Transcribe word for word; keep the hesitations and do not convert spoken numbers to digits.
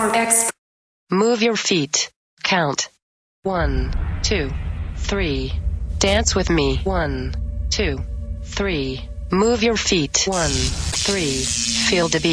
are X. Move your feet. Count. One, two, three. Dance with me. One, two, three. Move your feet. One, three. Feel the beat.